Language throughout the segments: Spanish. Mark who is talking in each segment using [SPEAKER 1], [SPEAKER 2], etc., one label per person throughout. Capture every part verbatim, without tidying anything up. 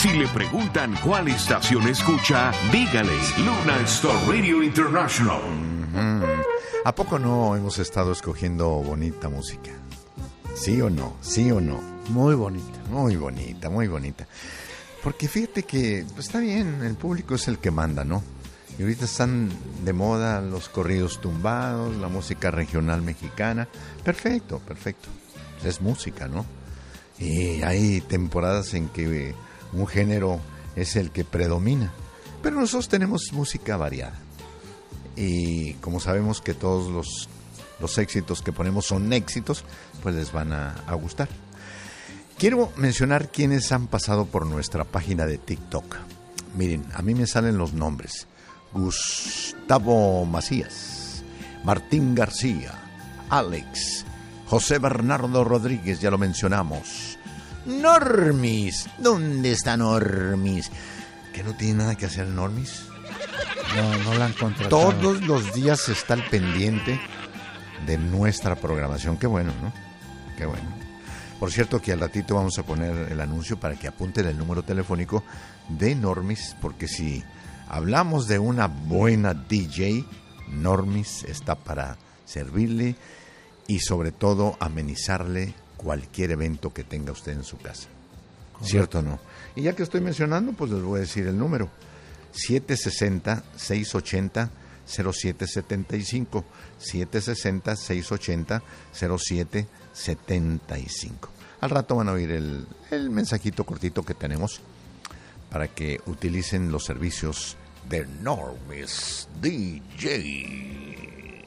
[SPEAKER 1] Si le preguntan cuál estación escucha, dígale Luna Star Radio International.
[SPEAKER 2] Mm-hmm. ¿A poco no hemos estado escogiendo bonita música? ¿Sí o no? ¿Sí o no?
[SPEAKER 3] Muy bonita.
[SPEAKER 2] Muy bonita, muy bonita. Porque fíjate que pues, está bien, el público es el que manda, ¿no? Y ahorita están de moda los corridos tumbados, la música regional mexicana. Perfecto, perfecto. Es música, ¿no? Y hay temporadas en que un género es el que predomina. Pero nosotros tenemos música variada. Y como sabemos que todos los, los éxitos que ponemos son éxitos, pues les van a, a gustar. Quiero mencionar quienes han pasado por nuestra página de TikTok. Miren, a mí me salen los nombres. Gustavo Macías, Martín García, Alex, José Bernardo Rodríguez, ya lo mencionamos. Normis, ¿dónde está Normis? ¿Que no tiene nada que hacer Normis?
[SPEAKER 3] No, no la han contratado.
[SPEAKER 2] Todos los días está al pendiente de nuestra programación. Qué bueno, ¿no? Qué bueno. Por cierto que al ratito vamos a poner el anuncio para que apunten el número telefónico de Normis, porque si hablamos de una buena D J, Normis está para servirle y sobre todo amenizarle cualquier evento que tenga usted en su casa. Correcto. ¿Cierto o no? Y ya que estoy mencionando, pues les voy a decir el número. siete seis cero, seis ocho cero, cero siete siete cinco. siete seis cero, seis ocho cero, cero siete siete cinco. Al rato van a oír el, el mensajito cortito que tenemos para que utilicen los servicios de Normis D J.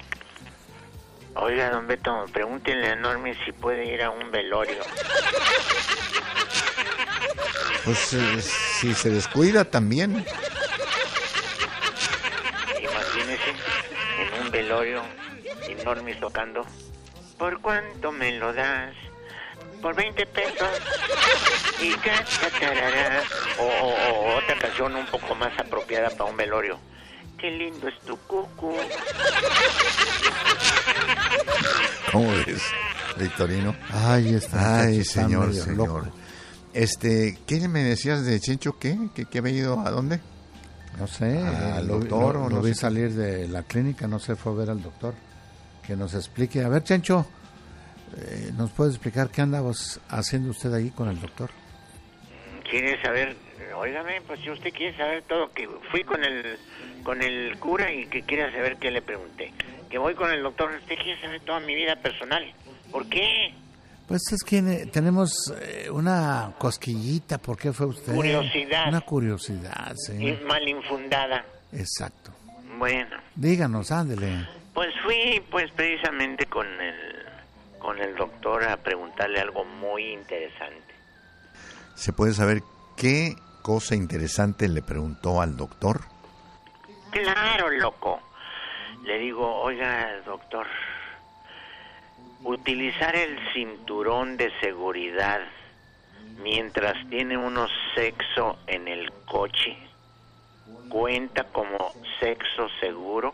[SPEAKER 4] Oiga, don Beto, pregúntenle a Normis si puede ir a un velorio.
[SPEAKER 2] Pues eh, si se descuida también.
[SPEAKER 4] Imagínese, en un velorio y Normis tocando. ¿Por cuánto me lo das? Por veinte pesos. Y catarara. O, o, o otra canción un poco más apropiada para un velorio. Qué lindo es tu cucu.
[SPEAKER 2] ¿Cómo ves, Victorino?
[SPEAKER 3] Ay, está.
[SPEAKER 2] Ay,
[SPEAKER 3] está
[SPEAKER 2] señor,
[SPEAKER 3] medio
[SPEAKER 2] señor.
[SPEAKER 3] loco.
[SPEAKER 2] Este, ¿qué me decías de Chencho? ¿Qué? ¿Que, que había ido a dónde?
[SPEAKER 3] No sé.
[SPEAKER 2] ¿Al
[SPEAKER 3] lo,
[SPEAKER 2] doctor
[SPEAKER 3] lo,
[SPEAKER 2] o
[SPEAKER 3] lo
[SPEAKER 2] no
[SPEAKER 3] vi
[SPEAKER 2] sé?
[SPEAKER 3] salir de la clínica, no se fue a ver al doctor. Que nos explique. A ver, Chencho, eh, ¿nos puede explicar qué andabas haciendo usted ahí con el doctor?
[SPEAKER 4] ¿Quiere saber? Óigame, pues si usted quiere saber todo, que fui con el con el cura y que quiere saber qué le pregunté. Que voy con el doctor, usted quiere saber toda mi vida personal. ¿Por qué?
[SPEAKER 3] Pues es que eh, tenemos eh, una cosquillita. ¿Por qué fue usted?
[SPEAKER 4] Curiosidad.
[SPEAKER 3] Una curiosidad, sí.
[SPEAKER 4] Y mal infundada.
[SPEAKER 3] Exacto.
[SPEAKER 4] Bueno.
[SPEAKER 3] Díganos, ándele.
[SPEAKER 4] Pues fui pues precisamente con el con el doctor a preguntarle algo muy interesante.
[SPEAKER 2] ¿Se puede saber qué cosa interesante le preguntó al doctor?
[SPEAKER 4] Claro, loco. Le digo, oiga, doctor, utilizar el cinturón de seguridad mientras tiene uno sexo en el coche, ¿cuenta como sexo seguro?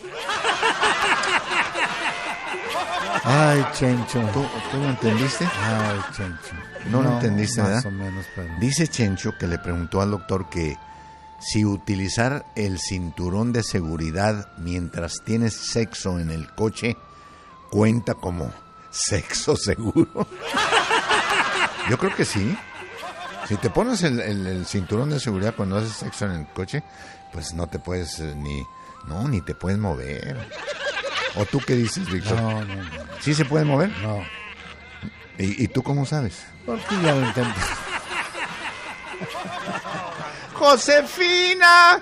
[SPEAKER 3] Ay, Chencho.
[SPEAKER 2] ¿Tú, tú lo entendiste?
[SPEAKER 3] Ay, Chencho.
[SPEAKER 2] No, no lo entendiste,
[SPEAKER 3] más
[SPEAKER 2] ¿verdad?
[SPEAKER 3] o menos, pero...
[SPEAKER 2] Dice Chencho que le preguntó al doctor que si utilizar el cinturón de seguridad mientras tienes sexo en el coche cuenta como sexo seguro. Yo creo que sí. Si te pones el, el, el cinturón de seguridad cuando haces sexo en el coche, pues no te puedes eh, ni... No, ni te puedes mover. ¿O tú qué dices, Víctor?
[SPEAKER 3] No, no, no.
[SPEAKER 2] ¿Sí se puede mover?
[SPEAKER 3] No.
[SPEAKER 2] ¿Y, y tú cómo sabes?
[SPEAKER 3] Porque ya lo intenté.
[SPEAKER 2] ¡Josefina!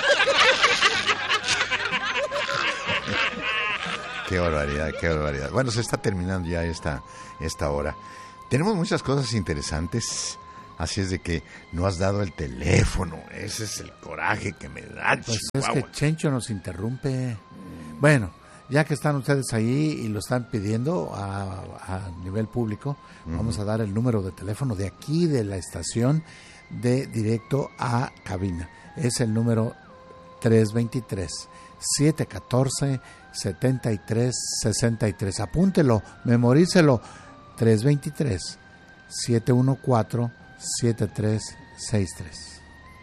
[SPEAKER 2] Qué barbaridad, qué barbaridad. Bueno, se está terminando ya esta, esta hora. Tenemos muchas cosas interesantes, así es de que no has dado el teléfono. Ese es el coraje que me da.
[SPEAKER 3] Pues
[SPEAKER 2] Chihuahua.
[SPEAKER 3] es que Chencho nos interrumpe. Bueno, ya que están ustedes ahí y lo están pidiendo a, a nivel público, uh-huh. Vamos a dar el número de teléfono de aquí, de la estación, de directo a cabina. Es el número tres dos tres, siete uno cuatro, siete tres seis tres. Apúntelo, memorícelo. tres dos tres, siete uno cuatro, siete tres seis tres.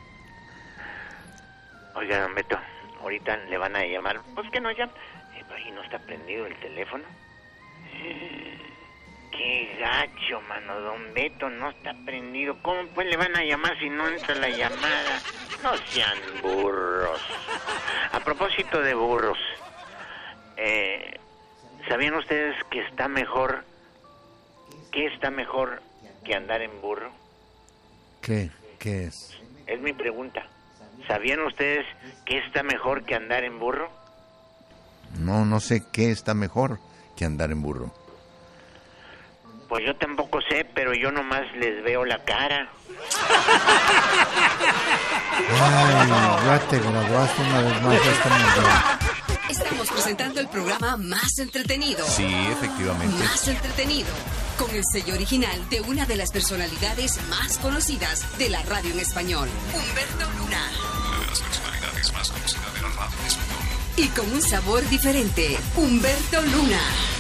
[SPEAKER 4] Oiga, don Beto, ahorita le van a llamar. Pues que no llama. Eh, ahí no está prendido el teléfono. Eh, qué gacho, mano, don Beto, no está prendido. ¿Cómo pues le van a llamar si no entra la llamada? No sean burros. A propósito de burros, eh, ¿sabían ustedes que está mejor, que está mejor que andar en burro?
[SPEAKER 3] ¿Qué? ¿Qué es?
[SPEAKER 4] Es mi pregunta. ¿Sabían ustedes que está mejor que andar en burro?
[SPEAKER 2] No, no sé qué está mejor que andar en burro.
[SPEAKER 4] Pues yo tampoco sé, pero yo nomás les veo la cara.
[SPEAKER 3] Ay, ya te graduaste una vez más.
[SPEAKER 5] Estamos presentando el programa más entretenido.
[SPEAKER 2] Sí, efectivamente.
[SPEAKER 5] Más entretenido. Con el sello original de una de las personalidades más conocidas de la radio en español, Humberto Luna.
[SPEAKER 6] Una de las personalidades más conocidas de la radio en español.
[SPEAKER 5] Y con un sabor diferente, Humberto Luna.